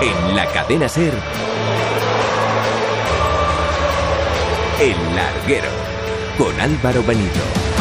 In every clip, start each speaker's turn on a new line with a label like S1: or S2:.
S1: En la cadena SER, El Larguero, con Álvaro Benito.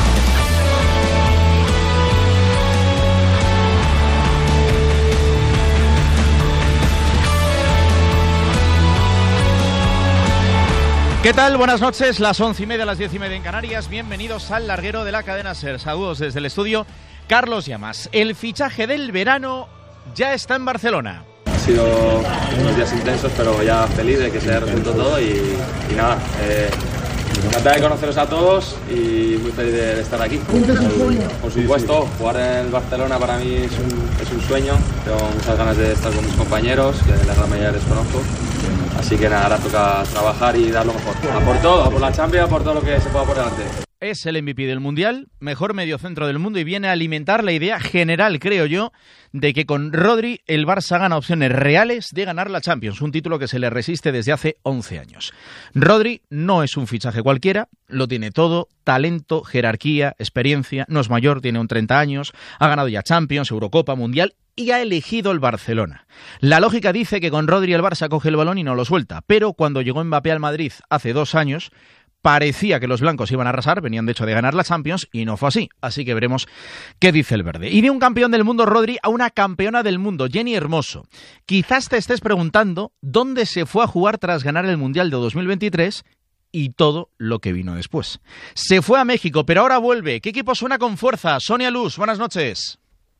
S2: ¿Qué tal? Buenas noches, las 11:30, las 10:30 en Canarias. Bienvenidos al Larguero de la cadena SER. Saludos desde el estudio, Carlos Llamas. El fichaje del verano ya está en Barcelona.
S3: Han sido unos días intensos, pero ya feliz de que se haya resuelto todo y nada, encantado de conoceros a todos y muy feliz de estar aquí. Por supuesto, jugar en el Barcelona para mí es un sueño. Tengo muchas ganas de estar con mis compañeros, que la gran mayoría les conozco. Así que nada, ahora toca trabajar y dar lo mejor. A por todo, a por la Champions, a por todo lo que se pueda por delante.
S2: Es el MVP del Mundial, mejor mediocentro del mundo y viene a alimentar la idea general, creo yo, de que con Rodri el Barça gana opciones reales de ganar la Champions, un título que se le resiste desde hace 11 años. Rodri no es un fichaje cualquiera, lo tiene todo, talento, jerarquía, experiencia, no es mayor, tiene un 30 años, ha ganado ya Champions, Eurocopa, Mundial y ha elegido el Barcelona. La lógica dice que con Rodri el Barça coge el balón y no lo suelta, pero cuando llegó Mbappé al Madrid hace 2 años, parecía que los blancos iban a arrasar, venían de hecho de ganar la Champions y no fue así, así que veremos qué dice el verde. Y de un campeón del mundo Rodri a una campeona del mundo, Jenni Hermoso. Quizás te estés preguntando dónde se fue a jugar tras ganar el Mundial de 2023 y todo lo que vino después. Se fue a México, pero ahora vuelve. ¿Qué equipo suena con fuerza? Sonia Luz, buenas noches.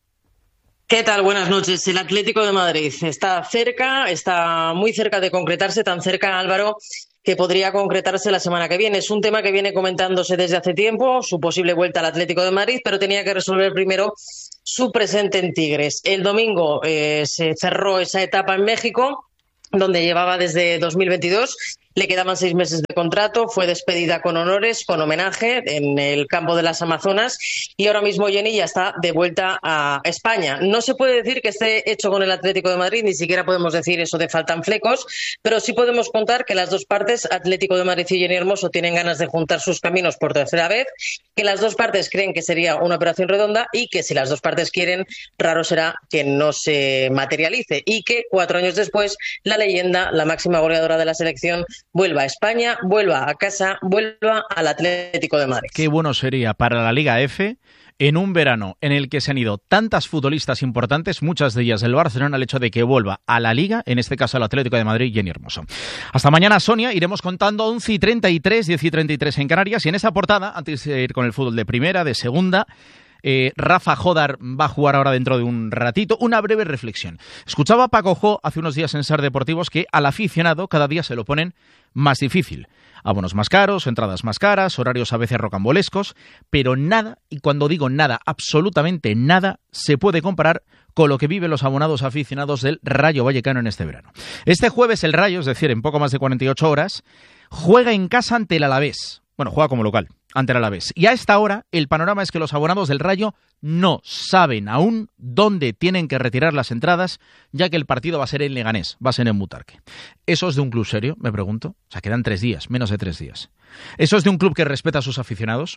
S4: ¿Qué tal? Buenas noches. El Atlético de Madrid está cerca, está muy cerca de concretarse, tan cerca, Álvaro, que podría concretarse la semana que viene. Es un tema que viene comentándose desde hace tiempo, su posible vuelta al Atlético de Madrid, pero tenía que resolver primero su presente en Tigres. El domingo se cerró esa etapa en México, donde llevaba desde 2022. Le quedaban 6 meses de contrato, fue despedida con honores, con homenaje en el campo de las Amazonas y ahora mismo Jenni ya está de vuelta a España. No se puede decir que esté hecho con el Atlético de Madrid, ni siquiera podemos decir eso de faltan flecos, pero sí podemos contar que las dos partes, Atlético de Madrid y Jenni Hermoso, tienen ganas de juntar sus caminos por tercera vez, que las dos partes creen que sería una operación redonda y que si las dos partes quieren, raro será que no se materialice y que 4 años después la leyenda, la máxima goleadora de la selección, vuelva a España, vuelva a casa, vuelva al Atlético de Madrid.
S2: Qué bueno sería para la Liga F en un verano en el que se han ido tantas futbolistas importantes, muchas de ellas del Barcelona, el hecho de que vuelva a la Liga, en este caso al Atlético de Madrid, Jenni Hermoso. Hasta mañana, Sonia, iremos contando 11:33, 10:33 en Canarias y en esa portada, antes de ir con el fútbol de primera, de segunda, Rafa Jodar va a jugar ahora dentro de un ratito. Una breve reflexión. Escuchaba a Paco Jo hace unos días en SER Deportivos que al aficionado cada día se lo ponen más difícil. Abonos más caros, entradas más caras, horarios a veces rocambolescos, pero nada, y cuando digo nada, absolutamente nada, se puede comparar con lo que viven los abonados aficionados del Rayo Vallecano en este verano. Este jueves el Rayo, es decir, en poco más de 48 horas, juega en casa ante el Alavés. Bueno, juega como local ante el Alavés. Y a esta hora, el panorama es que los abonados del Rayo no saben aún dónde tienen que retirar las entradas, ya que el partido va a ser en Leganés, va a ser en Butarque. ¿Eso es de un club serio? Me pregunto. O sea, quedan 3 días, menos de 3 días. ¿Eso es de un club que respeta a sus aficionados?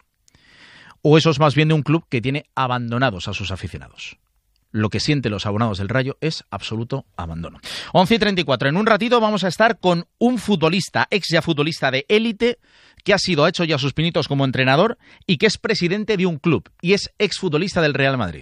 S2: ¿O eso es más bien de un club que tiene abandonados a sus aficionados? Lo que sienten los abonados del Rayo es absoluto abandono. 11:34. En un ratito vamos a estar con un futbolista, ex ya futbolista de élite, que ha hecho ya sus pinitos como entrenador y que es presidente de un club y es exfutbolista del Real Madrid.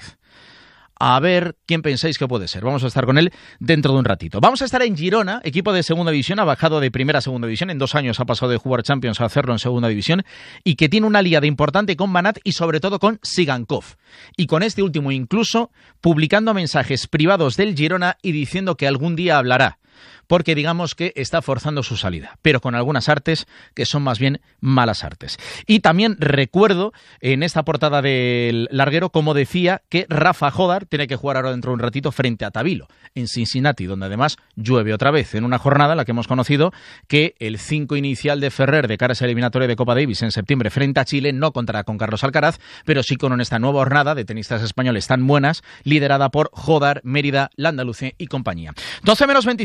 S2: A ver quién pensáis que puede ser. Vamos a estar con él dentro de un ratito. Vamos a estar en Girona, equipo de segunda división, ha bajado de primera a segunda división. En 2 años ha pasado de jugar Champions a hacerlo en segunda división y que tiene una aliada importante con Banat y sobre todo con Sigankov. Y con este último incluso publicando mensajes privados del Girona y diciendo que algún día hablará. Porque digamos que está forzando su salida, pero con algunas artes que son más bien malas artes. Y también recuerdo en esta portada del Larguero, como decía, que Rafa Jodar tiene que jugar ahora dentro de un ratito frente a Tabilo, en Cincinnati, donde además llueve otra vez, en una jornada en la que hemos conocido que el 5 inicial de Ferrer de cara a esa eliminatoria de Copa Davis en septiembre frente a Chile no contará con Carlos Alcaraz, pero sí con esta nueva jornada de tenistas españoles tan buenas, liderada por Jodar, Mérida, Landaluce y compañía. 12:25, el Deportivo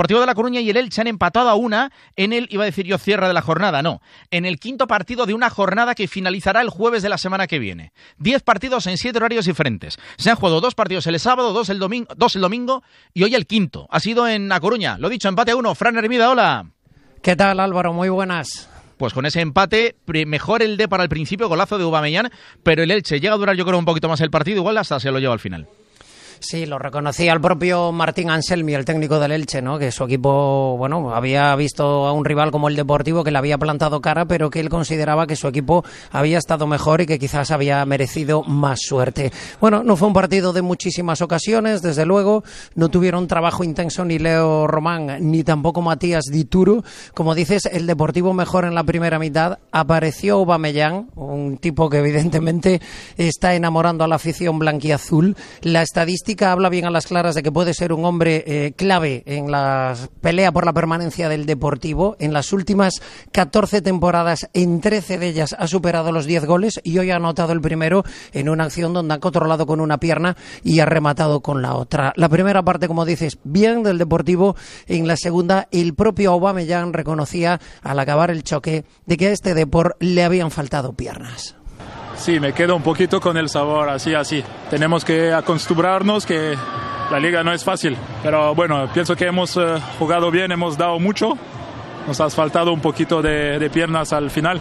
S2: Deportivo de La Coruña y el Elche han empatado a una en el, iba a decir yo, cierre de la jornada, no, en el quinto partido de una jornada que finalizará el jueves de la semana que viene. 10 partidos en 7 horarios diferentes. Se han jugado 2 partidos el sábado, 2 el domingo y hoy el quinto. Ha sido en La Coruña. Lo dicho, empate a 1. Fran Hermida, hola.
S5: ¿Qué tal, Álvaro? Muy buenas.
S2: Pues con ese empate, mejor el Depor al principio, golazo de Aubameyang, pero el Elche llega a durar yo creo un poquito más el partido, igual hasta se lo lleva al final.
S5: Sí, lo reconocía el propio Martín Anselmi, el técnico del Elche, ¿no? Que su equipo, bueno, había visto a un rival como el Deportivo que le había plantado cara, pero que él consideraba que su equipo había estado mejor y que quizás había merecido más suerte. Bueno, no fue un partido de muchísimas ocasiones, desde luego, no tuvieron trabajo intenso ni Leo Román ni tampoco Matías Dituro. Como dices, el Deportivo mejor en la primera mitad. Apareció Aubameyang, un tipo que evidentemente está enamorando a la afición blanquiazul. La estadística habla bien a las claras de que puede ser un hombre clave en la pelea por la permanencia del Deportivo. En las últimas 14 temporadas, en 13 de ellas ha superado los 10 goles y hoy ha anotado el primero en una acción donde ha controlado con una pierna y ha rematado con la otra. La primera parte, como dices, bien del Deportivo. En la segunda, el propio Aubameyang reconocía al acabar el choque de que a este Depor le habían faltado piernas.
S6: Sí, me quedo un poquito con el sabor así. Tenemos que acostumbrarnos que la liga no es fácil. Pero bueno, pienso que hemos jugado bien, hemos dado mucho. Nos ha faltado un poquito de piernas al final.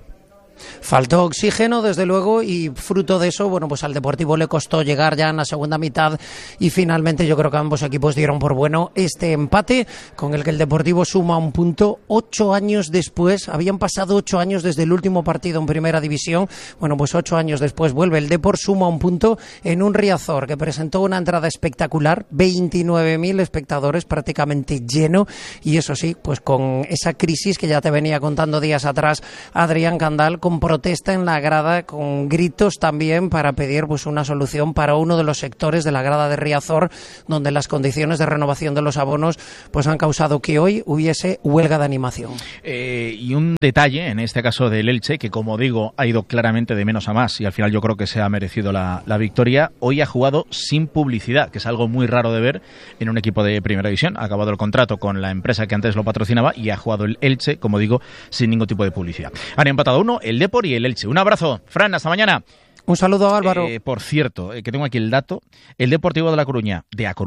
S5: Faltó oxígeno, desde luego, y fruto de eso, bueno, pues al Deportivo le costó llegar ya en la segunda mitad y finalmente yo creo que ambos equipos dieron por bueno este empate con el que el Deportivo suma un punto 8 años después. Habían pasado 8 años desde el último partido en Primera División. Bueno, pues 8 años después vuelve el Depor, suma un punto en un Riazor que presentó una entrada espectacular, 29.000 espectadores, prácticamente lleno, y eso sí, pues con esa crisis que ya te venía contando días atrás Adrián Candal, con protesta en la grada, con gritos también para pedir pues una solución para uno de los sectores de la grada de Riazor, donde las condiciones de renovación de los abonos pues han causado que hoy hubiese huelga de animación.
S2: Y un detalle, en este caso del Elche, que como digo, ha ido claramente de menos a más y al final yo creo que se ha merecido la victoria. Hoy ha jugado sin publicidad, que es algo muy raro de ver en un equipo de Primera División. Ha acabado el contrato con la empresa que antes lo patrocinaba y ha jugado el Elche, como digo, sin ningún tipo de publicidad. Han empatado uno, el Depor y el Elche. Un abrazo, Fran, hasta mañana.
S5: Un saludo, Álvaro.
S2: Por cierto, que tengo aquí el dato, el Deportivo de A Coruña,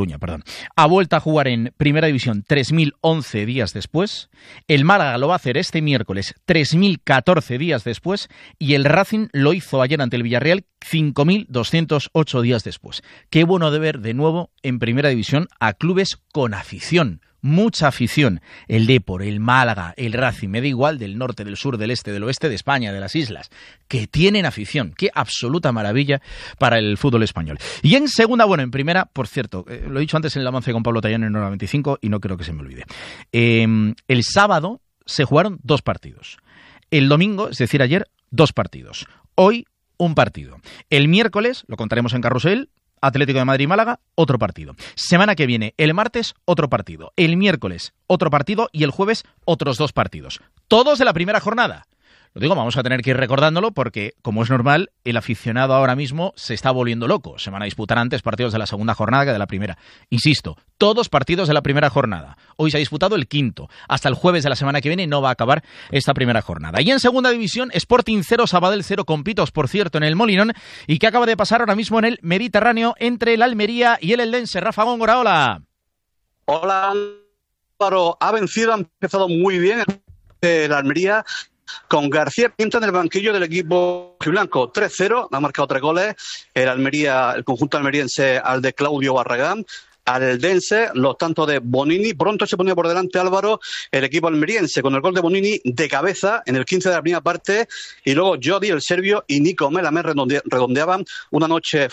S2: ha vuelto a jugar en Primera División 3.011 días después, el Málaga lo va a hacer este miércoles 3.014 días después y el Racing lo hizo ayer ante el Villarreal 5.208 días después. Qué bueno de ver de nuevo en Primera División a clubes con afición. Mucha afición, el Depor, el Málaga, el Racing, me da igual del norte, del sur, del este, del oeste de España, de las islas, que tienen afición. Qué absoluta maravilla para el fútbol español. Y en segunda, bueno, en primera, por cierto, lo he dicho antes en el avance con Pablo Tallón en 95 y no creo que se me olvide. El sábado se jugaron 2 partidos. El domingo, es decir, ayer, 2 partidos. Hoy, un partido. El miércoles, lo contaremos en Carrusel, Atlético de Madrid-Málaga, otro partido. Semana que viene, el martes, otro partido. El miércoles, otro partido y el jueves, otros 2 partidos. Todos de la primera jornada. Lo digo, vamos a tener que ir recordándolo porque, como es normal, el aficionado ahora mismo se está volviendo loco. Se van a disputar antes partidos de la segunda jornada que de la primera. Insisto, todos partidos de la primera jornada. Hoy se ha disputado el quinto. Hasta el jueves de la semana que viene no va a acabar esta primera jornada. Y en segunda división, Sporting 0, Sabadell 0, con pitos, por cierto, en el Molinón. ¿Y qué acaba de pasar ahora mismo en el Mediterráneo entre el Almería y el Eldense? Rafa Góngora, hola.
S7: Hola, Álvaro. Ha vencido, ha empezado muy bien el Almería, con García Pinto en el banquillo del equipo blanco. 3-0, ha marcado 3 goles el Almería, el conjunto almeriense, al de Claudio Barragán. Al Eldense, los tantos de Bonini. Pronto se ponía por delante, Álvaro, el equipo almeriense, con el gol de Bonini de cabeza en el 15 de la primera parte, y luego Jody, el serbio, y Nico Melamé redondeaban una noche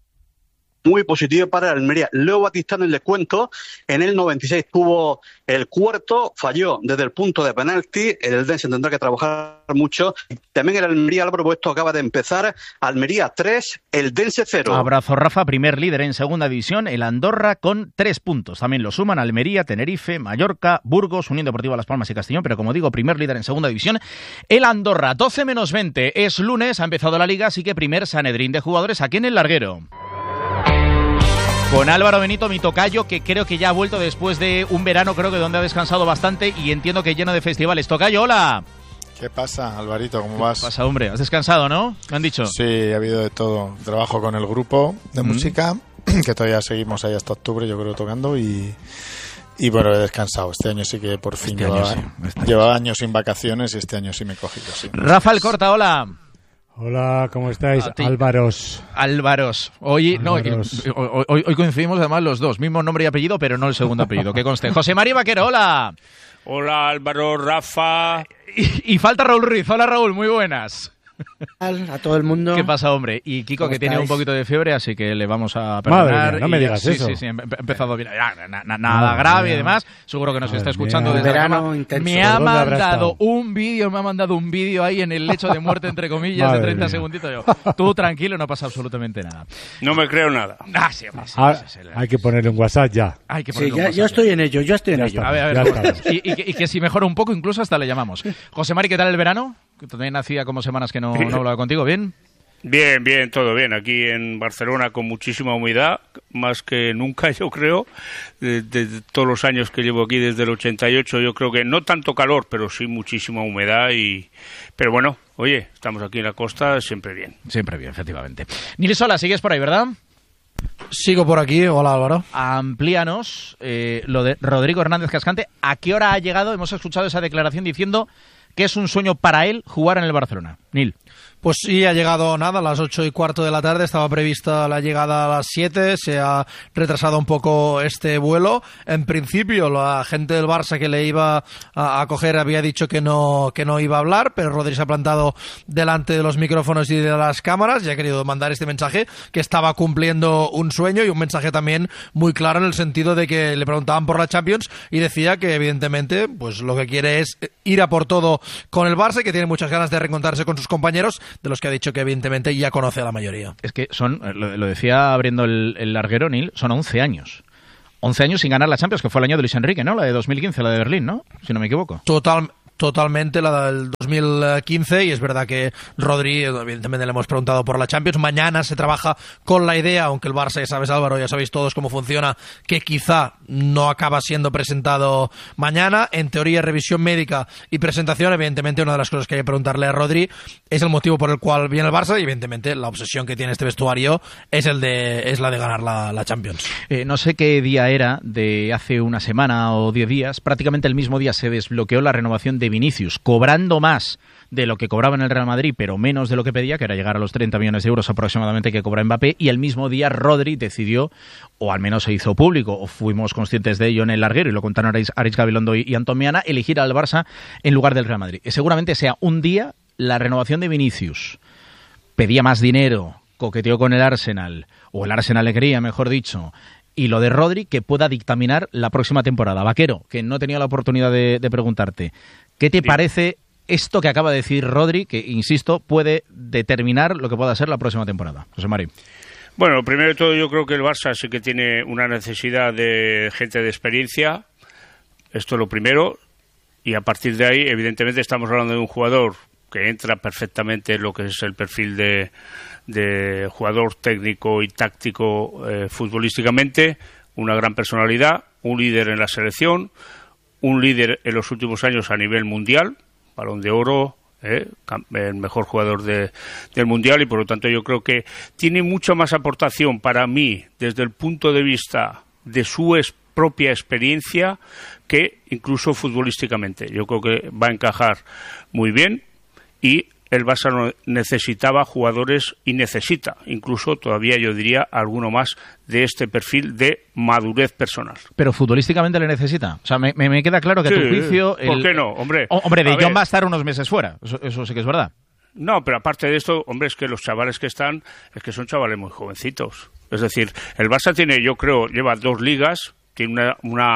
S7: muy positivo para el Almería. Leo Batistán, en el descuento, en el 96 tuvo el cuarto, falló desde el punto de penalti. El Eldense tendrá que trabajar mucho. También el Almería, Álvaro, pues esto acaba de empezar. Almería 3, Eldense 0.
S2: Abrazo, Rafa. Primer líder en segunda división, el Andorra, con 3 puntos. También lo suman Almería, Tenerife, Mallorca, Burgos, Unión Deportiva Las Palmas y Castellón. Pero como digo, primer líder en segunda división, el Andorra. 12 menos 20. Es lunes, ha empezado la liga, así que primer Sanedrín de jugadores aquí en el Larguero. Con Álvaro Benito, mi tocayo, que creo que ya ha vuelto después de un verano, creo que donde ha descansado bastante y entiendo que lleno de festivales. Tocayo, hola.
S8: ¿Qué pasa, Alvarito? ¿Cómo vas?
S2: ¿Qué pasa, hombre? ¿Has descansado, no? Me han dicho.
S8: Sí, ha habido de todo. Trabajo con el grupo de música, que todavía seguimos ahí hasta octubre, yo creo, tocando y bueno, he descansado. Este año sí que por fin llevaba años sin vacaciones y este año sí me he cogido. Sí.
S2: Rafael Corta, hola.
S9: Hola, ¿cómo estáis? Álvaros. Hoy coincidimos además los dos, mismo nombre y apellido, pero no el segundo apellido, que conste. José María Vaquero, hola.
S10: Hola Álvaro, Rafa.
S2: Y falta Raúl Ruiz. Hola Raúl, muy buenas.
S11: A todo el mundo.
S2: ¿Qué pasa, hombre? Y Kiko, que tiene un poquito de fiebre, así que le vamos a perdonar.
S9: Madre mía, no me digas eso.
S2: Sí, ha empezado bien. Nada grave y demás. Seguro que nos está escuchando desde verano intenso. Me ha mandado un vídeo ahí en el lecho de muerte, entre comillas, de 30 segunditos. Tú tranquilo, no pasa absolutamente nada.
S10: No me creo nada.
S9: Hay que ponerle un WhatsApp ya.
S11: Yo estoy en ello,
S2: A ver. Y que si mejora un poco, incluso hasta le llamamos. José Mari, ¿qué tal el verano? Que también hacía como semanas que no hablaba contigo, ¿bien?
S10: Bien, todo bien. Aquí en Barcelona con muchísima humedad, más que nunca, yo creo. De todos los años que llevo aquí, desde el 88, yo creo que no tanto calor, pero sí muchísima humedad. Pero bueno, oye, estamos aquí en la costa, siempre bien.
S2: Siempre bien, efectivamente. Nils Sola, sigues por ahí, ¿verdad?
S12: Sigo por aquí. Hola, Álvaro.
S2: Amplíanos lo de Rodrigo Hernández Cascante. ¿A qué hora ha llegado? Hemos escuchado esa declaración diciendo que es un sueño para él jugar en el Barcelona. Nil.
S12: Pues sí, ha llegado a las 8:15 de la tarde, estaba prevista la llegada a las 7, se ha retrasado un poco este vuelo. En principio, la gente del Barça que le iba a coger había dicho que no iba a hablar, pero Rodri se ha plantado delante de los micrófonos y de las cámaras y ha querido mandar este mensaje, que estaba cumpliendo un sueño y un mensaje también muy claro en el sentido de que le preguntaban por la Champions y decía que evidentemente pues lo que quiere es ir a por todo con el Barça y que tiene muchas ganas de reencontrarse con sus compañeros, de los que ha dicho que evidentemente ya conoce a la mayoría.
S2: Es que lo decía abriendo el larguero, Nil, son 11 años. 11 años sin ganar la Champions, que fue el año de Luis Enrique, ¿no? La de 2015, la de Berlín, ¿no? Si no me equivoco.
S12: Totalmente la del 2015 y es verdad que Rodri, evidentemente le hemos preguntado por la Champions. Mañana se trabaja con la idea, aunque el Barça, ya sabes Álvaro, ya sabéis todos cómo funciona, que quizá no acaba siendo presentado mañana. En teoría, revisión médica y presentación, evidentemente una de las cosas que hay que preguntarle a Rodri es el motivo por el cual viene el Barça y evidentemente la obsesión que tiene este vestuario es la de ganar la Champions.
S2: No sé qué día era, de hace una semana o 10 días, prácticamente el mismo día se desbloqueó la renovación de Vinicius, cobrando más de lo que cobraba en el Real Madrid, pero menos de lo que pedía, que era llegar a los 30 millones de euros aproximadamente que cobra Mbappé, y el mismo día Rodri decidió, o al menos se hizo público, o fuimos conscientes de ello en el larguero, y lo contaron Aritz Gabilondo y Antón Miana, elegir al Barça en lugar del Real Madrid. Y seguramente sea un día la renovación de Vinicius. Pedía más dinero, coqueteó con el Arsenal, o el Arsenal le quería, mejor dicho, y lo de Rodri que pueda dictaminar la próxima temporada. Vaquero, que no tenía la oportunidad de preguntarte, ¿qué te parece esto que acaba de decir Rodri, que, insisto, puede determinar lo que pueda ser la próxima temporada? José Mari.
S10: Bueno, primero de todo yo creo que el Barça sí que tiene una necesidad de gente de experiencia, esto es lo primero, y a partir de ahí, evidentemente, estamos hablando de un jugador que entra perfectamente en lo que es el perfil de jugador técnico y táctico futbolísticamente, una gran personalidad, un líder en la selección, un líder en los últimos años a nivel mundial, Balón de Oro, el mejor jugador del mundial, y por lo tanto yo creo que tiene mucha más aportación para mí desde el punto de vista de su propia experiencia que incluso futbolísticamente. Yo creo que va a encajar muy bien y el Barça necesitaba jugadores y necesita, incluso todavía yo diría, alguno más de este perfil de madurez personal.
S2: Pero futbolísticamente le necesita. O sea, me queda claro que
S10: sí,
S2: a tu juicio...
S10: ¿Por qué no, hombre?
S2: Hombre, De Jong va a estar unos meses fuera. Eso sí que es verdad.
S10: No, pero aparte de esto, hombre, es que los chavales que están, es que son chavales muy jovencitos. Es decir, el Barça tiene, yo creo, lleva 2 ligas, tiene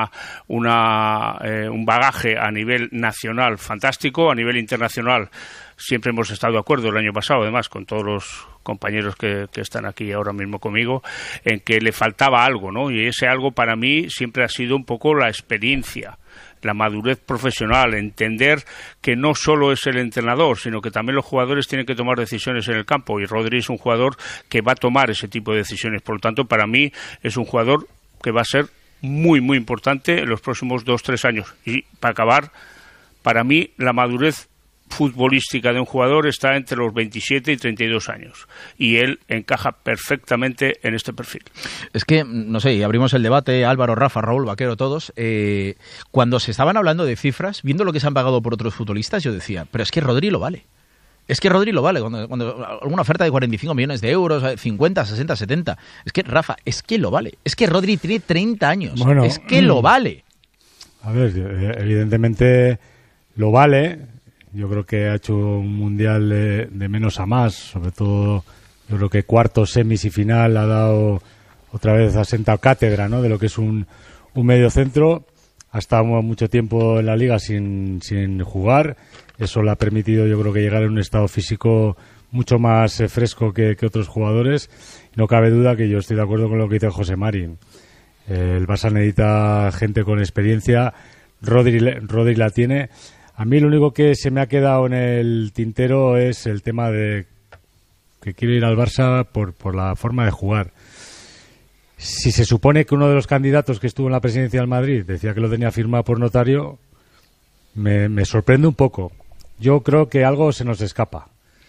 S10: un bagaje a nivel nacional fantástico, a nivel internacional siempre hemos estado de acuerdo el año pasado, además, con todos los compañeros que están aquí ahora mismo conmigo, en que le faltaba algo, ¿no? Y ese algo para mí siempre ha sido un poco la experiencia, la madurez profesional, entender que no solo es el entrenador, sino que también los jugadores tienen que tomar decisiones en el campo, y Rodri es un jugador que va a tomar ese tipo de decisiones. Por lo tanto, para mí es un jugador que va a ser muy, muy importante en los próximos 2-3 años. Y para acabar, para mí la madurez futbolística de un jugador está entre los 27 y 32 años, y él encaja perfectamente en este perfil.
S2: Es que, no sé, abrimos el debate, Álvaro, Rafa, Raúl, Vaquero, todos, cuando se estaban hablando de cifras, viendo lo que se han pagado por otros futbolistas, yo decía, pero es que Rodri lo vale. Es que Rodri lo vale, cuando alguna oferta de 45 millones de euros, 50, 60, 70, es que, Rafa, es que lo vale. Es que Rodri tiene 30 años, bueno, es que lo vale.
S13: A ver, evidentemente lo vale. Yo creo que ha hecho un mundial de menos a más, sobre todo yo creo que cuartos, semis y final ha dado otra vez, ha sentado cátedra, ¿no?, de lo que es un medio centro. Ha estado mucho tiempo en la liga sin jugar, eso le ha permitido yo creo que llegar en un estado físico mucho más fresco que otros jugadores. No cabe duda que yo estoy de acuerdo con lo que dice José Mari. El Barça necesita gente con experiencia, Rodri la tiene. A mí lo único que se me ha quedado en el tintero es el tema de que quiero ir al Barça por la forma de jugar. Si se supone que uno de los candidatos que estuvo en la presidencia del Madrid decía que lo tenía firmado por notario, me sorprende un poco. Yo creo que algo se nos escapa.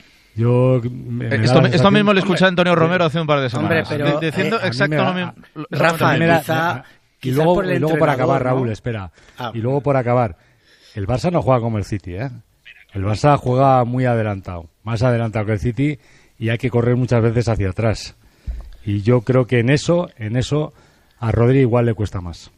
S2: Esto mismo lo escuché a Antonio Romero hace un par de semanas.
S11: Hombre, pero,
S2: diciendo exacto lo mismo.
S11: Rafa,
S13: y luego por acabar, ¿no? Raúl, espera. Y luego por acabar, el Barça no juega como el City, ¿eh? El Barça juega muy adelantado, más adelantado que el City, y hay que correr muchas veces hacia atrás. Y yo creo que en eso a Rodri igual le cuesta más.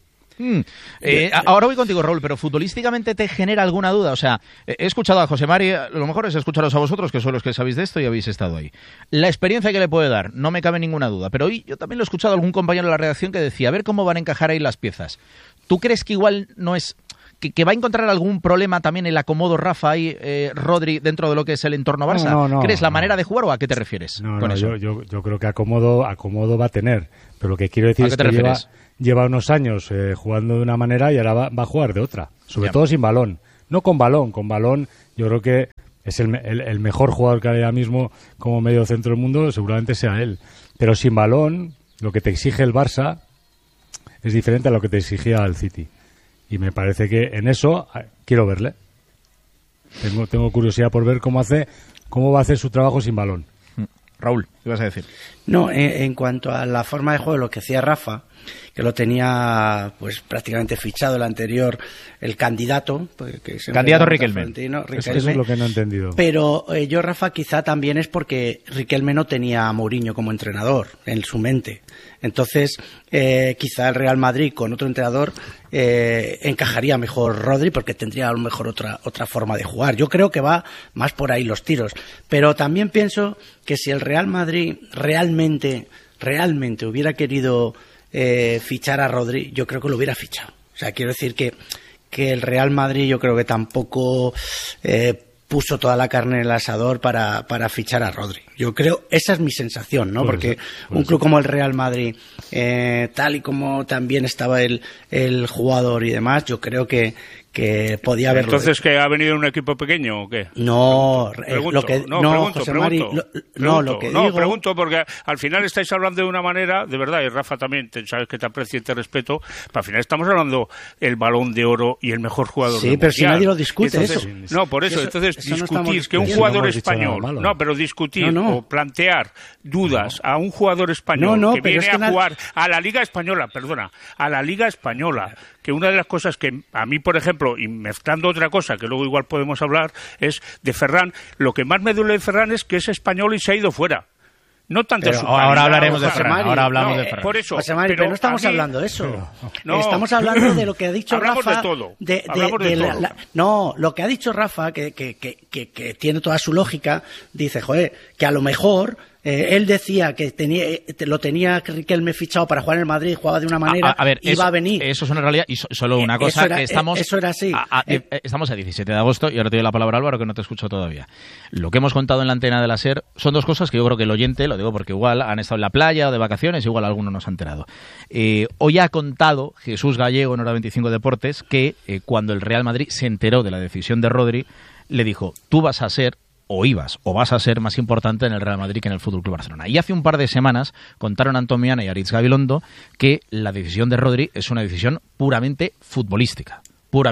S2: Ahora voy contigo, Raúl, pero futbolísticamente ¿te genera alguna duda? O sea, he escuchado a José Mari, lo mejor es escucharos a vosotros, que son los que sabéis de esto y habéis estado ahí. La experiencia que le puede dar, no me cabe ninguna duda, pero hoy yo también lo he escuchado a algún compañero de la redacción que decía, a ver cómo van a encajar ahí las piezas. ¿Tú crees que igual no es... que va a encontrar algún problema también el acomodo Rafa y Rodri dentro de lo que es el entorno Barça?
S13: No,
S2: ¿Crees la manera de jugar o a qué te refieres con eso?
S13: Yo creo que acomodo va a tener, pero lo que quiero decir es que lleva unos años jugando de una manera y ahora va a jugar de otra, sobre todo sin balón, no con balón. Con balón yo creo que es el mejor jugador que hay ahora mismo como medio centro del mundo, seguramente sea él, pero sin balón lo que te exige el Barça es diferente a lo que te exigía el City. Y me parece que en eso quiero verle. Tengo curiosidad por ver cómo va a hacer su trabajo sin balón.
S2: Raúl, ¿qué vas a decir?
S11: No, en cuanto a la forma de juego, lo que decía Rafa, que lo tenía pues prácticamente fichado el anterior, el candidato.
S2: Candidato Riquelme.
S13: Eso es lo que no he entendido.
S11: Pero yo, Rafa, quizá también es porque Riquelme no tenía a Mourinho como entrenador en su mente. Entonces, quizá el Real Madrid con otro entrenador encajaría mejor Rodri, porque tendría a lo mejor otra forma de jugar. Yo creo que va más por ahí los tiros. Pero también pienso que si el Real Madrid realmente hubiera querido fichar a Rodri, yo creo que lo hubiera fichado. O sea, quiero decir que el Real Madrid yo creo que tampoco puso toda la carne en el asador para fichar a Rodri. Yo creo, esa es mi sensación, ¿no? Porque un club como el Real Madrid, tal y como también estaba el jugador y demás, yo creo que podía haberlo.
S10: ¿Entonces que ha venido un equipo pequeño o qué?
S11: No,
S10: pregunto porque al final estáis hablando de una manera, de verdad, y Rafa también, sabes que te aprecio y te respeto, pero al final estamos hablando el Balón de Oro y el mejor jugador del
S11: pero mundial. Si nadie lo discute.
S10: Entonces,
S11: eso.
S10: No, por eso, entonces discutir que un jugador español, pero discutir o plantear dudas a un jugador español que viene a jugar a la Liga Española, que una de las cosas que a mí, por ejemplo, y mezclando otra cosa que luego igual podemos hablar, es de Ferran. Lo que más me duele de Ferran es que es español y se ha ido fuera. No tanto su
S2: ahora hablaremos de Ferran. Ahora hablamos de Ferran.
S10: Por eso,
S11: pero no estamos hablando de eso. Estamos hablando de lo que ha dicho
S10: hablamos
S11: Rafa.
S10: Hablamos de todo.
S11: Lo que ha dicho Rafa, que tiene toda su lógica, dice, joder, que a lo mejor Él decía que lo tenía Riquelme fichado para jugar en el Madrid, jugaba de una manera, iba a venir.
S2: Eso es una realidad, y solo una cosa, que estamos...
S11: Eso era así.
S2: Estamos a 17 de agosto, y ahora te doy la palabra, Álvaro, que no te escucho todavía. Lo que hemos contado en la antena de la SER son dos cosas que yo creo que el oyente, lo digo porque igual han estado en la playa o de vacaciones, igual alguno nos ha enterado. Hoy ha contado Jesús Gallego en Hora 25 Deportes que cuando el Real Madrid se enteró de la decisión de Rodri, le dijo, tú vas a ser... o vas a ser más importante en el Real Madrid que en el Fútbol Club Barcelona. Y hace un par de semanas contaron Antón Meana y Aritz Gabilondo que la decisión de Rodri es una decisión puramente futbolística.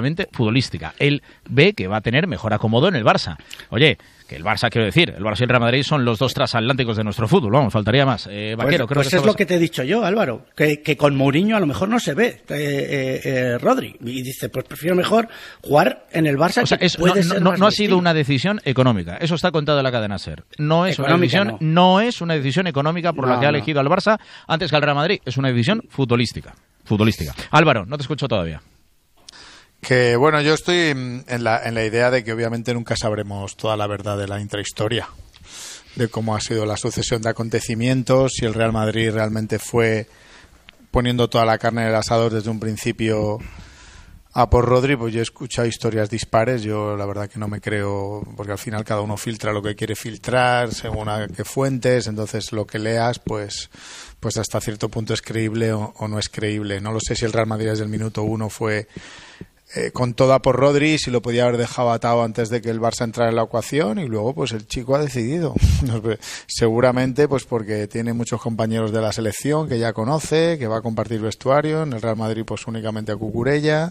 S2: Él ve que va a tener mejor acomodo en el Barça. Oye, que el Barça, quiero decir, el Barça y el Real Madrid son los dos transatlánticos de nuestro fútbol, vamos, faltaría más. Vaquero, creo que
S11: es lo que te he dicho yo, Álvaro, que con Mourinho a lo mejor no se ve Rodri, y dice, pues prefiero mejor jugar en el Barça.
S2: O sea, no ha sido una decisión económica, eso está contado en la cadena SER. No es una decisión económica por la que ha elegido al Barça antes que al Real Madrid, es una decisión futbolística. Álvaro, no te escucho todavía.
S8: Que bueno, yo estoy en la idea de que obviamente nunca sabremos toda la verdad de la intrahistoria, de cómo ha sido la sucesión de acontecimientos, si el Real Madrid realmente fue poniendo toda la carne en el asador desde un principio a por Rodri. Pues yo he escuchado historias dispares, yo la verdad que no me creo, porque al final cada uno filtra lo que quiere filtrar según a qué fuentes, entonces lo que leas pues hasta cierto punto es creíble o no es creíble. No lo sé si el Real Madrid desde el minuto 1 fue con toda por Rodri, si lo podía haber dejado atado antes de que el Barça entrara en la ecuación, y luego pues el chico ha decidido. Seguramente pues porque tiene muchos compañeros de la selección que ya conoce, que va a compartir vestuario. En el Real Madrid pues únicamente a Cucurella.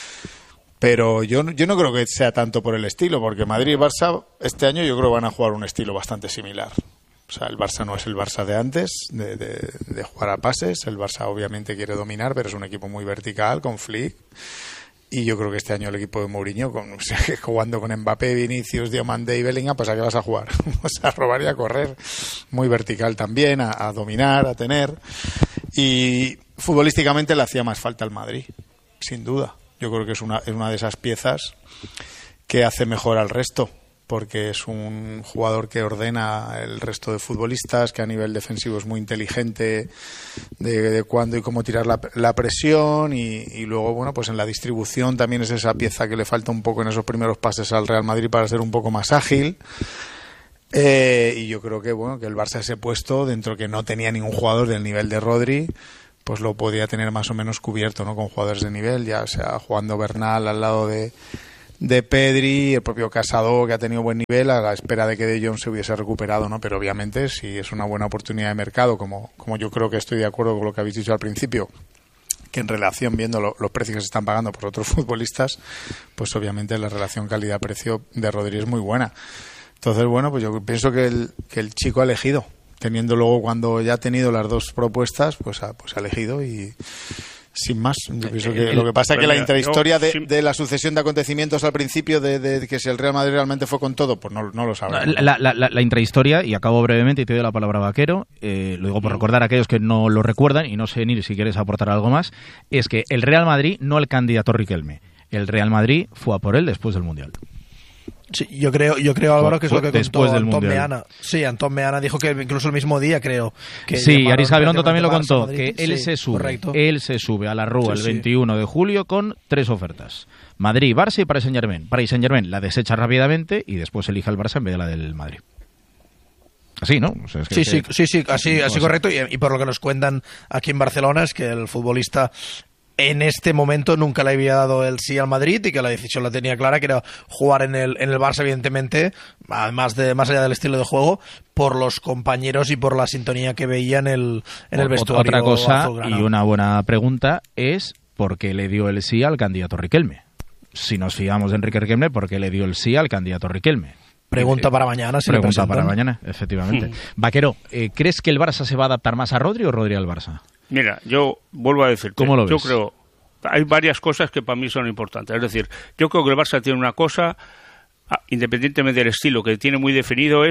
S8: Pero yo no creo que sea tanto por el estilo, porque Madrid y Barça este año yo creo que van a jugar un estilo bastante similar. O sea, el Barça no es el Barça de antes, de jugar a pases. El Barça obviamente quiere dominar, pero es un equipo muy vertical, con Flick. Y yo creo que este año el equipo de Mourinho, jugando con Mbappé, Vinicius, Diomande y Bellingham, pues ¿a qué vas a jugar? Vas a robar y a correr. Muy vertical también, a dominar, a tener. Y futbolísticamente le hacía más falta al Madrid, sin duda. Yo creo que es una de esas piezas que hace mejor al resto, porque es un jugador que ordena el resto de futbolistas, que a nivel defensivo es muy inteligente de cuándo y cómo tirar la presión, y luego, bueno, pues en la distribución también es esa pieza que le falta un poco en esos primeros pases al Real Madrid para ser un poco más ágil. Y yo creo que, bueno, que el Barça ese puesto, dentro que no tenía ningún jugador del nivel de Rodri, pues lo podía tener más o menos cubierto, ¿no? Con jugadores de nivel, ya sea jugando Bernal al lado de Pedri, el propio Casado, que ha tenido buen nivel, a la espera de que De Jong se hubiese recuperado, ¿no? Pero obviamente si es una buena oportunidad de mercado, como yo creo que estoy de acuerdo con lo que habéis dicho al principio, que en relación, viendo los precios que se están pagando por otros futbolistas, pues obviamente la relación calidad-precio de Rodri es muy buena. Entonces, bueno, pues yo pienso que el chico ha elegido, teniendo luego, cuando ya ha tenido las dos propuestas, pues ha elegido, y sin más. Yo pienso que lo que pasa es que la intrahistoria de la sucesión de acontecimientos al principio, de que si el Real Madrid realmente fue con todo, pues no lo sabemos.
S2: La intrahistoria, y acabo brevemente y te doy la palabra, Vaquero, lo digo por recordar a aquellos que no lo recuerdan, y no sé, Nir, si quieres aportar algo más, es que el Real Madrid, no el candidato Riquelme, el Real Madrid fue a por él después del Mundial.
S12: Sí, yo creo, Álvaro, que es lo que contó Antón Meana.
S2: Sí,
S12: Antón Meana dijo que incluso el mismo día, creo. Que
S2: sí, Aritz Gabilondo también lo contó, que él se sube a la Rúa el 21 de julio con 3 ofertas. Madrid, Barça y Paris Saint-Germain. Paris Saint-Germain la desecha rápidamente y después elige al Barça en vez de la del Madrid. Así, ¿no? O sea,
S12: sí, así correcto. Y por lo que nos cuentan aquí en Barcelona es que el futbolista en este momento nunca le había dado el sí al Madrid, y que la decisión la tenía clara, que era jugar en el Barça, evidentemente, más allá del estilo de juego, por los compañeros y por la sintonía que veía en el vestuario.
S2: Otra cosa,
S12: azulgrana.
S2: Y una buena pregunta, es ¿por qué le dio el sí al candidato Riquelme? Si nos fiamos de Enrique Riquelme, ¿por qué le dio el sí al candidato Riquelme?
S12: Pregunta para mañana.
S2: Pregunta para mañana, efectivamente. Vaquero, ¿crees que el Barça se va a adaptar más a Rodri o Rodri al Barça?
S10: Mira, yo vuelvo a decirte,
S2: ¿cómo lo ves?
S10: Yo creo, hay varias cosas que para mí son importantes. Es decir, yo creo que el Barça tiene una cosa, independientemente del estilo que tiene muy definido, es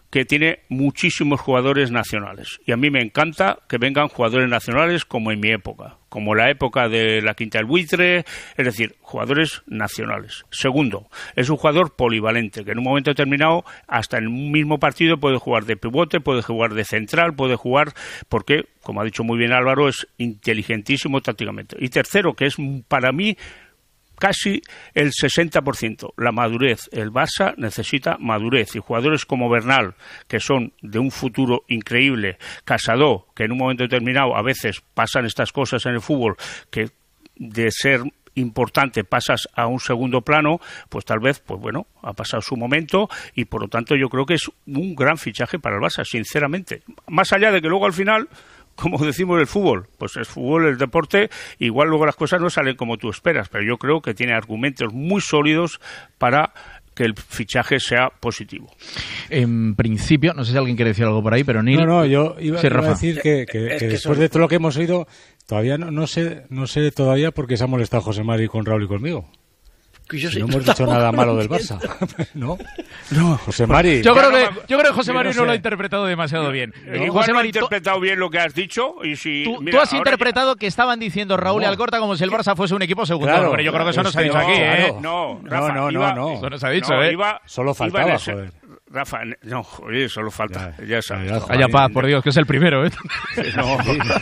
S10: que tiene muchísimos jugadores nacionales. Y a mí me encanta que vengan jugadores nacionales como en mi época, como la época de la Quinta del Buitre, es decir, jugadores nacionales. Segundo, es un jugador polivalente, que en un momento determinado, hasta en el mismo partido, puede jugar de pivote, puede jugar de central, puede jugar, porque, como ha dicho muy bien Álvaro, es inteligentísimo tácticamente. Y tercero, que es para mí casi el 60%, la madurez. El Barça necesita madurez, y jugadores como Bernal, que son de un futuro increíble, Casado, que en un momento determinado a veces pasan estas cosas en el fútbol, que de ser importante pasas a un segundo plano, pues tal vez, pues bueno, ha pasado su momento, y por lo tanto yo creo que es un gran fichaje para el Barça, sinceramente. Más allá de que luego al final, como decimos el fútbol, pues el fútbol, el deporte, igual luego las cosas no salen como tú esperas, pero yo creo que tiene argumentos muy sólidos para que el fichaje sea positivo.
S2: En principio, no sé si alguien quiere decir algo por ahí, pero Nil...
S13: No, yo iba a decir que después de todo lo que hemos oído, todavía no sé todavía por qué se ha molestado José Mari con Raúl y conmigo. No hemos dicho nada malo del Barça. ¿No? José Mari.
S2: Yo creo que José Mari no lo ha interpretado demasiado bien.
S10: José Mari, no ha interpretado bien lo que has dicho. Y si,
S2: tú has interpretado que estaban diciendo Raúl y Alcorta como si el Barça fuese un equipo segundo. Claro, pero yo creo que eso no se ha dicho aquí, ¿eh?
S10: No, Rafa,
S2: eso no se ha dicho, ¿eh?
S13: Solo faltaba, joder.
S10: Rafa, no, joder, solo falta. Ya sabes.
S2: Haya paz, por Dios, que es el primero, ¿eh?
S13: No.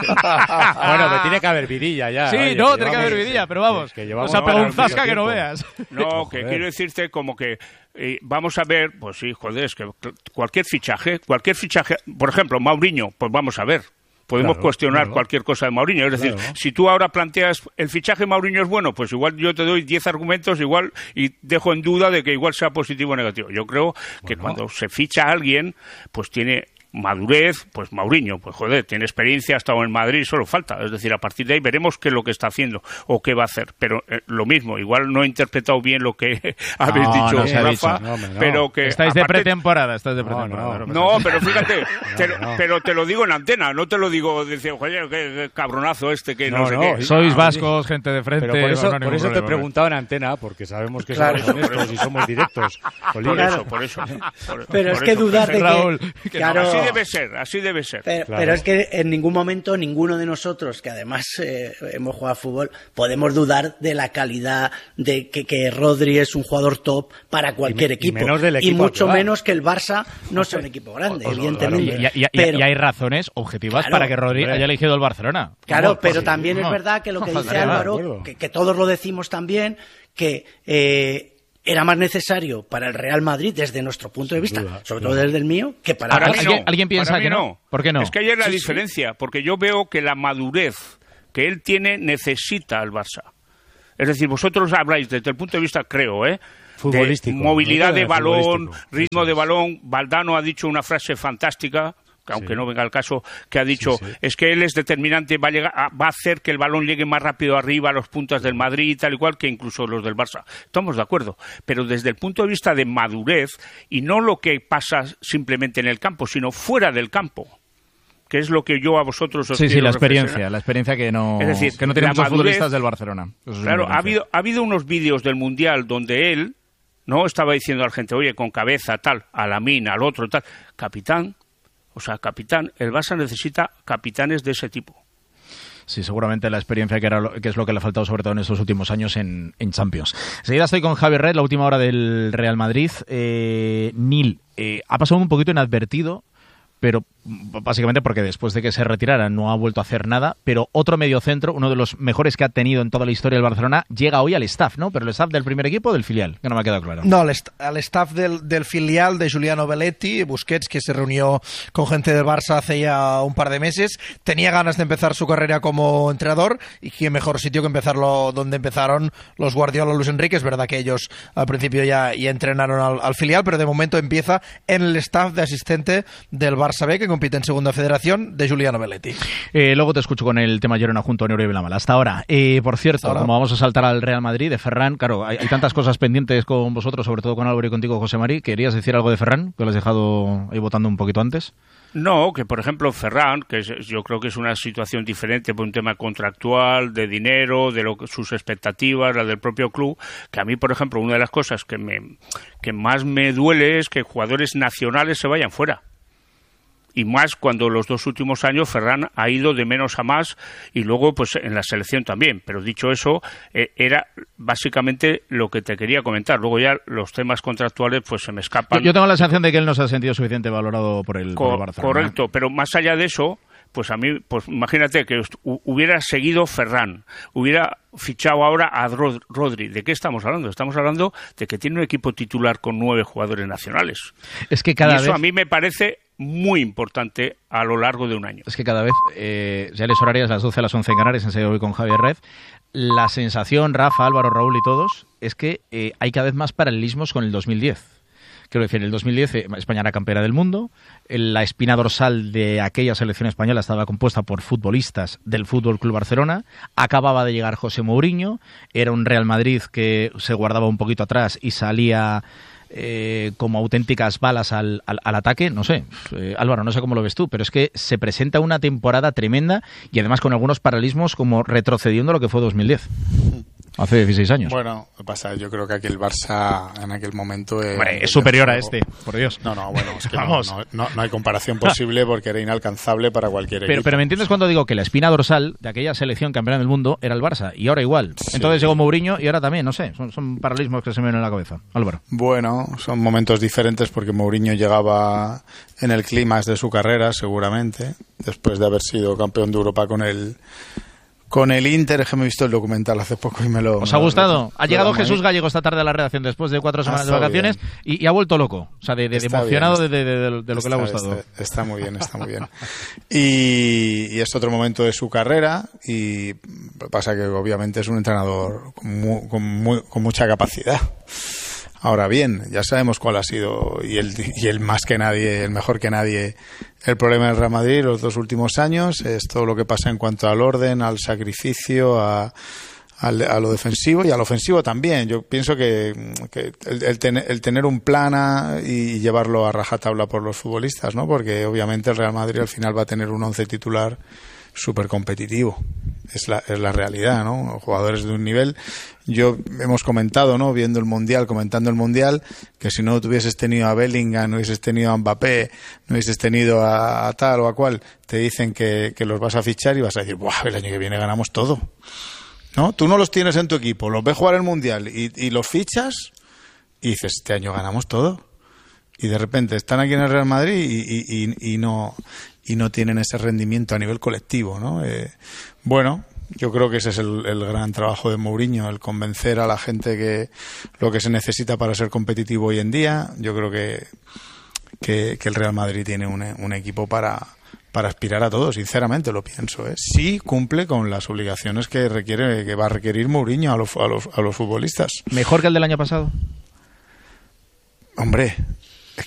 S13: Bueno, me tiene que haber vidilla ya.
S2: Sí, oye, tiene que haber vidilla, pero vamos. Nos ha pegado un zasca que no veas.
S10: No, que quiero decirte como que vamos a ver, pues sí, joder, es que cualquier fichaje, por ejemplo, Mauriño, pues vamos a ver. Podemos cuestionar cualquier cosa de Mauriño. Es decir, si tú ahora planteas el fichaje Mauriño es bueno, pues igual yo te doy 10 argumentos igual y dejo en duda de que igual sea positivo o negativo. Yo creo que cuando se ficha a alguien, pues tiene madurez, pues Mauriño, pues joder, tiene experiencia, ha estado en Madrid, solo falta. Es decir, a partir de ahí veremos qué es lo que está haciendo o qué va a hacer. Pero lo mismo, igual no he interpretado bien lo que habéis dicho, Rafa, pero que...
S2: Estáis de pretemporada,
S10: No, pero fíjate, pero te lo digo en antena, no te lo digo diciendo, oye, qué cabronazo que no sé qué.
S2: Sois vascos, gente de frente.
S13: Pero por eso te he preguntado en antena, porque sabemos que somos honestos y somos directos.
S10: Por eso.
S11: Pero es que dudar de
S2: Raúl,
S11: que...
S10: Así debe ser.
S11: Pero es que en ningún momento ninguno de nosotros, que además hemos jugado a fútbol, podemos dudar de la calidad de que Rodri es un jugador top para cualquier equipo. Y mucho menos que el Barça no sea un equipo grande, evidentemente.
S2: Y hay razones objetivas para que Rodri haya elegido el Barcelona.
S11: Claro, pero también es verdad que lo que dice Álvaro, que todos lo decimos también, que... era más necesario para el Real Madrid desde nuestro punto de vista, sobre todo desde el mío, que para
S10: mí no.
S2: ¿Alguien piensa que no? ¿Por qué no?
S10: Es que ahí es la diferencia, porque yo veo que la madurez que él tiene necesita al Barça. Es decir, vosotros habláis desde el punto de vista, creo,
S13: futbolístico,
S10: de movilidad de balón, ritmo de balón. Valdano ha dicho una frase fantástica, aunque no venga al caso, que ha dicho, es que él es determinante, va a hacer que el balón llegue más rápido arriba a los puntas del Madrid y tal y cual que incluso los del Barça. Estamos de acuerdo, pero desde el punto de vista de madurez, y no lo que pasa simplemente en el campo, sino fuera del campo, que es lo que yo a vosotros os quiero
S2: la experiencia que no,
S10: es decir,
S2: que no tienen muchos futbolistas del Barcelona.
S10: Claro, ha habido unos vídeos del Mundial donde él no estaba diciendo a la gente, oye, con cabeza, tal, a Lamine, al otro, tal, capitán, el Barça necesita capitanes de ese tipo.
S2: Sí, seguramente la experiencia que es lo que le ha faltado sobre todo en estos últimos años en Champions. Enseguida estoy con Javier Red, la última hora del Real Madrid. Nil, ha pasado un poquito inadvertido, pero básicamente porque después de que se retirara no ha vuelto a hacer nada, pero otro mediocentro, uno de los mejores que ha tenido en toda la historia del Barcelona, llega hoy al staff, ¿no? Pero el staff del primer equipo o del filial, que no me ha quedado claro.
S12: No, al staff del filial de Giuliano Belletti, Busquets, que se reunió con gente del Barça hace ya un par de meses, tenía ganas de empezar su carrera como entrenador, y qué mejor sitio que empezarlo donde empezaron los Guardiola, Luis Enrique. Es verdad que ellos al principio ya entrenaron al filial, pero de momento empieza en el staff de asistente del Barça B, que compite en Segunda Federación, de Giuliano Belletti.
S2: Luego te escucho con el tema Girona junto a Neuro y Vilamal. Hasta ahora. Por cierto, como vamos a saltar al Real Madrid, de Ferran, claro, hay tantas cosas pendientes con vosotros, sobre todo con Álvaro y contigo, José Mari. ¿Querías decir algo de Ferran, que lo has dejado ahí votando un poquito antes?
S10: No, que por ejemplo Ferran, yo creo que es una situación diferente por un tema contractual, de dinero, de sus expectativas, la del propio club, que a mí, por ejemplo, una de las cosas que más me duele es que jugadores nacionales se vayan fuera. Y más cuando los 2 últimos años Ferran ha ido de menos a más y luego pues en la selección también. Pero dicho eso, era básicamente lo que te quería comentar. Luego ya los temas contractuales pues se me escapan.
S2: Yo tengo la sensación de que él no se ha sentido suficiente valorado por el Barcelona.
S10: Correcto, pero más allá de eso, pues a mí, pues imagínate que hubiera seguido Ferran, hubiera fichado ahora a Rodri. ¿De qué estamos hablando? Estamos hablando de que tiene un equipo titular con 9 jugadores nacionales.
S2: Es que eso
S10: a mí me parece muy importante a lo largo de un año.
S2: Es que cada vez, ya les horarias a las 12 a las 11 en Canarias, enseguida voy con Javier Red, la sensación, Rafa, Álvaro, Raúl y todos, es que hay cada vez más paralelismos con el 2010. Quiero decir, en el 2010 España era campeona del mundo, la espina dorsal de aquella selección española estaba compuesta por futbolistas del Fútbol Club Barcelona, acababa de llegar José Mourinho, era un Real Madrid que se guardaba un poquito atrás y salía como auténticas balas al ataque. No sé, Álvaro, no sé cómo lo ves tú, pero es que se presenta una temporada tremenda y además con algunos paralelismos como retrocediendo a lo que fue 2010. Hace 16 años.
S8: Bueno, pasa, yo creo que aquí el Barça en aquel momento
S2: es superior a este, por Dios.
S8: No, bueno, es que no hay comparación posible porque era inalcanzable para cualquier equipo.
S2: Pero ¿me entiendes cuando digo que la espina dorsal de aquella selección campeona del mundo era el Barça y ahora igual? Sí. Entonces llegó Mourinho y ahora también, no sé, son paralelismos que se me vienen en la cabeza. Álvaro.
S8: Bueno, son momentos diferentes porque Mourinho llegaba en el clímax de su carrera, seguramente, después de haber sido campeón de Europa con el Inter. Es que me he visto el documental hace poco y me lo...
S2: ¿Os ha gustado? Ha llegado Jesús Gallego esta tarde a la redacción después de 4 semanas de vacaciones y ha vuelto loco. O sea, de emocionado de lo que le ha gustado.
S8: Está muy bien, está muy bien. Y es otro momento de su carrera y pasa que obviamente es un entrenador con mucha capacidad. Ahora bien, ya sabemos cuál ha sido y el más que nadie, el mejor que nadie, el problema del Real Madrid los 2 últimos años es todo lo que pasa en cuanto al orden, al sacrificio, a lo defensivo y al ofensivo también. Yo pienso que el tener un plan y llevarlo a rajatabla por los futbolistas, ¿no? Porque obviamente el Real Madrid al final va a tener un 11 titular súper competitivo. Es la realidad, ¿no? Jugadores de un nivel. Hemos comentado, ¿no? Comentando el Mundial, que si no hubieses tenido a Bellingham, no hubieses tenido a Mbappé, no hubieses tenido a tal o a cual, te dicen que los vas a fichar y vas a decir, ¡buah! El año que viene ganamos todo. ¿No? Tú no los tienes en tu equipo, los ves jugar el Mundial y los fichas y dices, este año ganamos todo. Y de repente están aquí en el Real Madrid y no tienen ese rendimiento a nivel colectivo, ¿no? Bueno, yo creo que ese es el gran trabajo de Mourinho, el convencer a la gente que lo que se necesita para ser competitivo hoy en día. Yo creo que el Real Madrid tiene un equipo para aspirar a todo, sinceramente lo pienso, ¿eh? Sí cumple con las obligaciones que va a requerir Mourinho a los futbolistas.
S2: ¿Mejor que el del año pasado?
S8: Hombre,